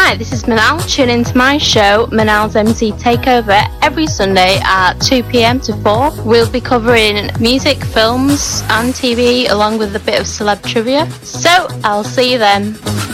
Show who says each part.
Speaker 1: Hi, this is Manal. Tune into my show, Manal's MC Takeover, every Sunday at 2 p.m. to 4. We'll be covering music, films and TV, along with a bit of celeb trivia. So, I'll see you then.